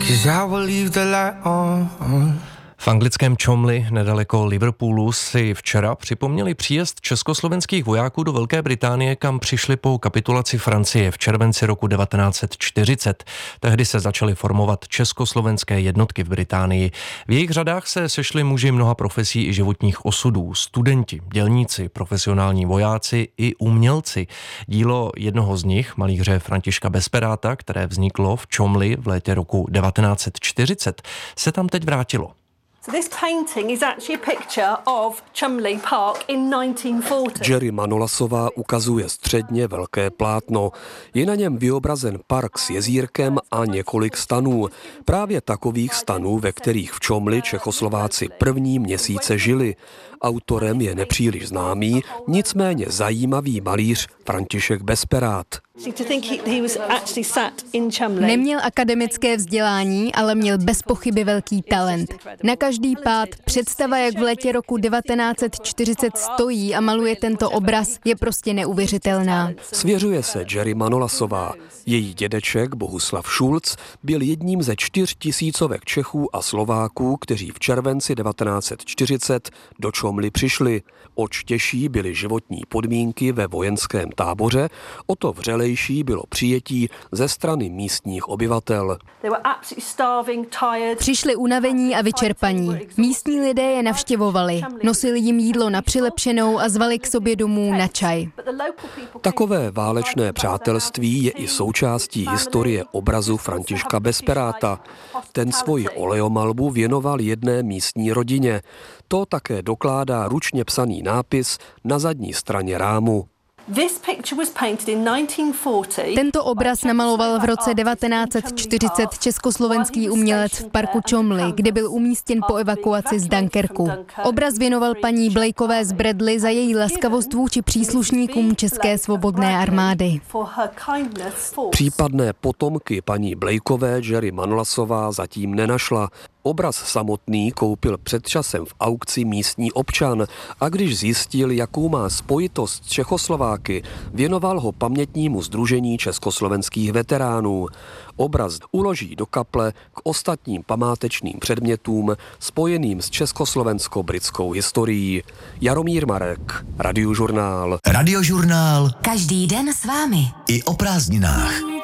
V anglickém Chomley, nedaleko Liverpoolu, si včera připomněli příjezd československých vojáků do Velké Británie, kam přišli po kapitulaci Francie v červenci roku 1940. Tehdy se začaly formovat československé jednotky v Británii. V jejich řadách se sešli muži mnoha profesí i životních osudů, studenti, dělníci, profesionální vojáci i umělci. Dílo jednoho z nich, malíře Františka Besperáta, které vzniklo v Chomley v létě roku 1940, se tam teď vrátilo. So this painting is actually a picture of Chumley Park in 1940. Jerry Manolasová ukazuje středně velké plátno. Je na něm vyobrazen park s jezírkem a několik stanů. Právě takových stanů, ve kterých v Chomley Čechoslováci první měsíce žili. Autorem je nepříliš známý, nicméně zajímavý malíř František Besperát. Neměl akademické vzdělání, ale měl bez pochyby velký talent. Na každý pád představa, jak v létě roku 1940 stojí a maluje tento obraz, je prostě neuvěřitelná. Svěřuje se Jerry Manolasová. Její dědeček Bohuslav Šulc byl jedním ze 4000 Čechů a Slováků, kteří v červenci 1940 do Chomley přišli. Oč těžší byly životní podmínky ve vojenském táboře, o to vřelejší bylo přijetí ze strany místních obyvatel. Přišli unavení a vyčerpaní. Místní lidé je navštěvovali, nosili jim jídlo na přilepšenou a zvali k sobě domů na čaj. Takové válečné přátelství je i součástí historie obrazu Františka Besperáta. Ten svoji oleomalbu věnoval jedné místní rodině. To také dokládá ručně psaný nápis na zadní straně rámu. Tento obraz namaloval v roce 1940 československý umělec v parku Chomley, kde byl umístěn po evakuaci z Dunkerku. Obraz věnoval paní Blakeové z Bradley za její laskavost vůči příslušníkům České svobodné armády. Případné potomky paní Blakeové Jerry Manolasová zatím nenašla. Obraz samotný koupil před časem v aukci místní občan a když zjistil, jakou má spojitost s Čechoslováky, věnoval ho pamětnímu sdružení československých veteránů. Obraz uloží do kaple k ostatním památečným předmětům spojeným s československo-britskou historií. Jaromír Marek, Radiožurnál. Radiožurnál. Každý den s vámi. I o prázdninách.